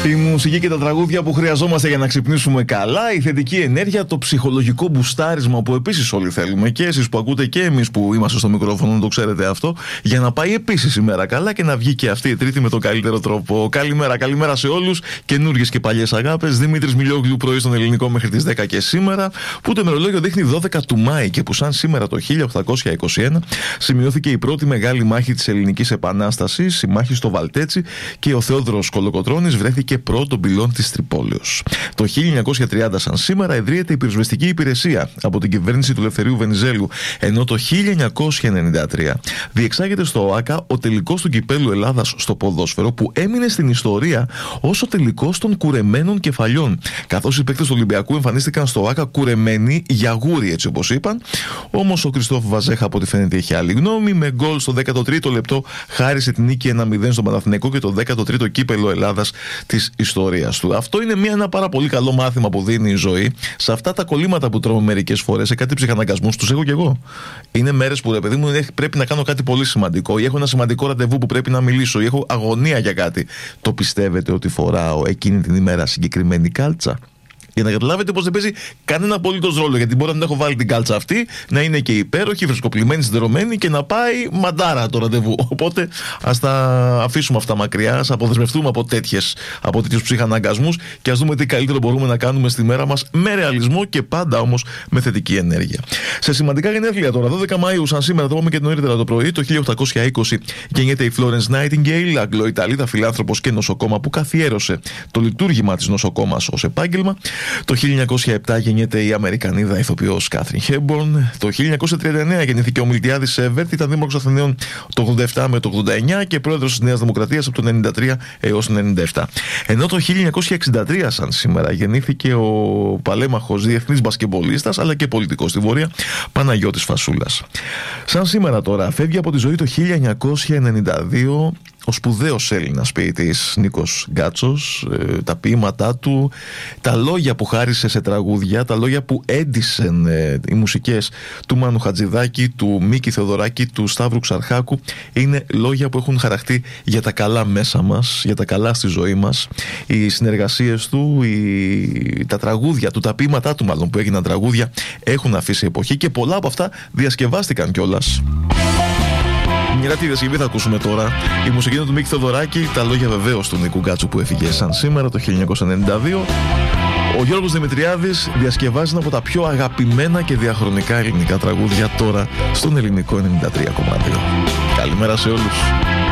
Η μουσική και τα τραγούδια που χρειαζόμαστε για να ξυπνήσουμε καλά, η θετική ενέργεια, το ψυχολογικό μπουστάρισμα που επίσης όλοι θέλουμε, και εσείς που ακούτε και εμείς που είμαστε στο μικρόφωνο, το ξέρετε αυτό, για να πάει επίσης η μέρα καλά και να βγει και αυτή η Τρίτη με τον καλύτερο τρόπο. Καλημέρα σε όλους, καινούργιες και παλιές αγάπες. Δημήτρης Μιλιόγλου, πρωί στον Ελληνικό μέχρι τις 10 και σήμερα, που το ημερολόγιο δείχνει 12 του Μάη και που σαν σήμερα το 1821 σημειώθηκε η πρώτη μεγάλη μάχη της Ελληνικής Επανάστασης, η μάχη στο Βαλτέτσι, και ο Θεόδωρος Κολοκοτρώνης βρέθηκε πρώτον πυλών της Τρυπόλεως. Το 1930 σαν σήμερα ιδρύεται η πυροσβεστική υπηρεσία από την κυβέρνηση του Ελευθερίου Βενιζέλου, ενώ το 1993 διεξάγεται στο ΟΑΚΑ ο τελικός του Κυπέλλου Ελλάδας στο ποδόσφαιρο, που έμεινε στην ιστορία ως ο τελικός των κουρεμένων κεφαλιών, καθώς οι παίκτες του Ολυμπιακού εμφανίστηκαν στο ΟΑΚΑ κουρεμένοι για γούρι, έτσι όπως είπαν. Όμως ο Κριστόφ Βαζέχα, από ό,τι φαίνεται, είχε άλλη γνώμη. Με γκολ στο 13ο λεπτό χάρισε την νίκη 1-0 στον Παναθηναϊκό και το 13ο Κύπελλο Ελλάδας της ιστορίας του. Αυτό είναι ένα πάρα πολύ καλό μάθημα που δίνει η ζωή. Σε αυτά τα κολλήματα που τρώμε μερικές φορές, σε κάτι ψυχαναγκασμούς, τους έχω κι εγώ. Είναι μέρες που, ρε παιδί μου, πρέπει να κάνω κάτι πολύ σημαντικό, ή έχω ένα σημαντικό ραντεβού που πρέπει να μιλήσω, ή έχω αγωνία για κάτι. Το πιστεύετε ότι φοράω εκείνη την ημέρα συγκεκριμένη κάλτσα? Για να καταλάβετε πως δεν παίζει κανένα απολύτως ρόλο, γιατί μπορεί να την έχω βάλει την κάλτσα αυτή, να είναι και υπέροχη, φρεσκοπλημένη, συνδερωμένη και να πάει μαντάρα το ραντεβού. Οπότε ας τα αφήσουμε αυτά μακριά, ας αποδεσμευτούμε από τέτοιους ψυχαναγκασμούς και ας δούμε τι καλύτερο μπορούμε να κάνουμε στη μέρα μας με ρεαλισμό και πάντα όμως με θετική ενέργεια. Σε σημαντικά γενέθλια τώρα, 12 Μαΐου, σαν σήμερα, το είπαμε και νωρίτερα το πρωί, το 1820 γεννιέται η Florence Nightingale, Αγγλοϊταλίδα φιλάνθρωπος και νοσοκόμα που καθιέρωσε το λειτουργήμα της νοσοκόμας ως επάγγελμα. Το 1907 γεννιέται η Αμερικανίδα ηθοποιός Κάθριν Χέμπορν. Το 1939 γεννήθηκε ο Μιλτιάδης Σέβερτ, ήταν δήμαρχος Αθηναίων το 87 με το 89 και πρόεδρος της Νέας Δημοκρατίας από το 93 έως το 97. Ενώ το 1963 σαν σήμερα γεννήθηκε ο παλέμαχος διεθνής μπασκεμπολίστας αλλά και πολιτικός στη Βόρεια, Παναγιώτης Φασούλας. Σαν σήμερα τώρα φεύγει από τη ζωή το 1992 ο σπουδαίος Έλληνας ποιητής Νίκος Γκάτσος, τα ποίηματά του, τα λόγια που χάρισε σε τραγούδια, τα λόγια που έντυσαν οι μουσικές του Μάνου Χατζηδάκη, του Μίκη Θεοδωράκη, του Σταύρου Ξαρχάκου, είναι λόγια που έχουν χαραχτεί για τα καλά μέσα μας, για τα καλά στη ζωή μας. Οι συνεργασίες του, τα τραγούδια του, τα ποίηματά του μάλλον που έγιναν τραγούδια, έχουν αφήσει εποχή και πολλά από αυτά διασκευάστηκαν κιόλας. Μια τη διασκευή θα ακούσουμε τώρα. Η μουσική είναι του Μίκη Θεοδωράκη, τα λόγια βεβαίως του Νίκου Γκάτσου που έφυγε σαν σήμερα το 1992. Ο Γιώργος Δημητριάδης διασκευάζει ένα από τα πιο αγαπημένα και διαχρονικά ελληνικά τραγούδια τώρα στον ελληνικό 93,2. Καλημέρα σε όλους.